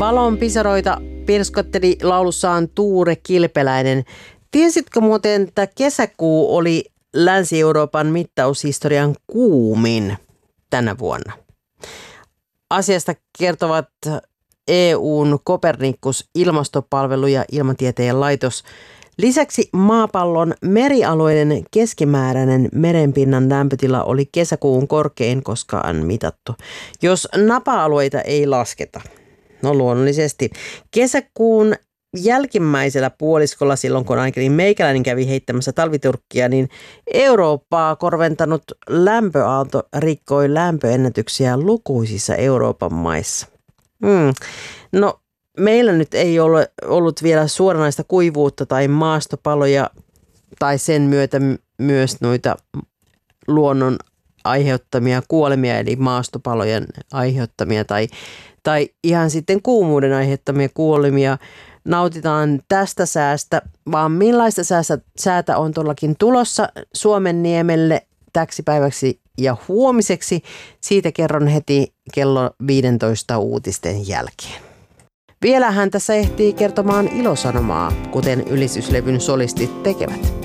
Valonpisaroita pirskotteli laulussaan Tuure Kilpeläinen. Tiesitkö muuten, että kesäkuu oli Länsi-Euroopan mittaushistorian kuumin tänä vuonna? Asiasta kertovat EUn Copernicus ilmastopalvelu ja ilmatieteen laitos. Lisäksi maapallon merialueiden keskimääräinen merenpinnan lämpötila oli kesäkuun korkein koskaan mitattu, jos napa-alueita ei lasketa. No luonnollisesti. Kesäkuun jälkimmäisellä puoliskolla silloin, kun ainakin meikäläinen kävi heittämässä talviturkkia, niin Eurooppaa korventanut lämpöaalto rikkoi lämpöennätyksiä lukuisissa Euroopan maissa. No meillä nyt ei ole ollut vielä suoranaista kuivuutta tai maastopaloja tai sen myötä myös noita luonnon aiheuttamia kuolemia, eli maastopalojen aiheuttamia tai ihan sitten kuumuuden aiheuttamia kuolemia. Nautitaan tästä säästä, vaan millaista säätä on todellakin tulossa Suomenniemelle täksi päiväksi ja huomiseksi. Siitä kerron heti kello 15 uutisten jälkeen. Vielä hän tässä ehtii kertomaan ilosanomaa, kuten ylistyslevyn solistit tekevät.